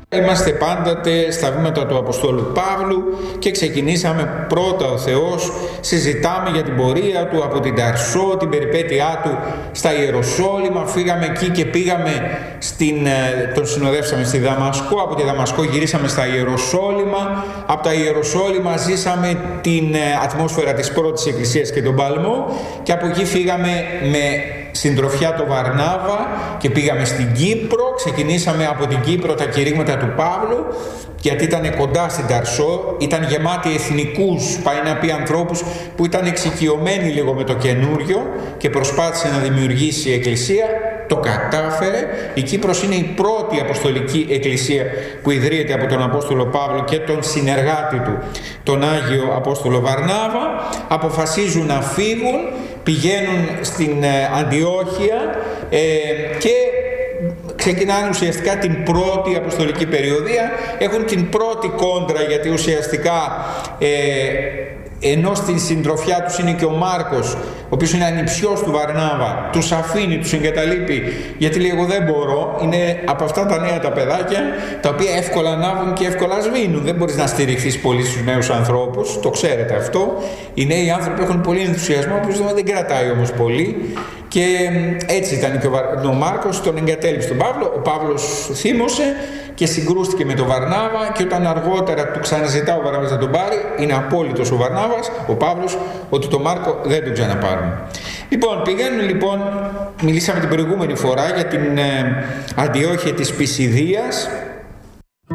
Είμαστε πάντοτε στα βήματα του Αποστόλου Παύλου και ξεκινήσαμε πρώτα ο Θεός, συζητάμε για την πορεία του από την Ταρσό, την περιπέτειά του στα Ιεροσόλυμα, φύγαμε εκεί και πήγαμε τον συνοδεύσαμε στη Δαμασκό, από τη Δαμασκό γυρίσαμε στα Ιεροσόλυμα, από τα Ιεροσόλυμα ζήσαμε την ατμόσφαιρα της πρώτης εκκλησίας και τον παλμό και από εκεί φύγαμε με συντροφιά το Βαρνάβα και πήγαμε στην Κύπρο. Ξεκινήσαμε από την Κύπρο τα κηρύγματα του Παύλου, γιατί ήταν κοντά στην Ταρσό, ήταν γεμάτη εθνικούς, πάει να πει ανθρώπους που ήταν εξοικειωμένοι λίγο με το καινούριο και προσπάθησε να δημιουργήσει η εκκλησία. Το κατάφερε. Η Κύπρος είναι η πρώτη αποστολική εκκλησία που ιδρύεται από τον Απόστολο Παύλο και τον συνεργάτη του, τον Άγιο Απόστολο Βαρνάβα. Αποφασίζουν να φύγουν, πηγαίνουν στην Αντιόχεια και ξεκινάνε ουσιαστικά την πρώτη αποστολική περιοδία. Έχουν την πρώτη κόντρα, γιατί ουσιαστικά ενώ στην συντροφιά τους είναι και ο Μάρκος, ο οποίος είναι ανιψιός του Βαρνάβα, τους αφήνει, τους εγκαταλείπει, γιατί λέει εγώ δεν μπορώ, είναι από αυτά τα νέα τα παιδάκια τα οποία εύκολα ανάβουν και εύκολα σβήνουν, δεν μπορείς να στηριχθείς πολύ στους νέους ανθρώπους, το ξέρετε αυτό. Οι νέοι άνθρωποι έχουν πολύ ενθουσιασμό, που δεν κρατάει όμως πολύ. Και έτσι ήταν και ο Μάρκος, τον εγκατέλειψε τον Παύλο. Ο Παύλος θύμωσε και συγκρούστηκε με τον Βαρνάβα, και όταν αργότερα του ξαναζητά ο Βαρνάβας να τον πάρει, είναι απόλυτος ο Βαρνάβας, ο Παύλος, ότι τον Μάρκο δεν τον ξαναπάρουν. Λοιπόν, μιλήσαμε την προηγούμενη φορά για την Αντιόχεια της Πισιδίας,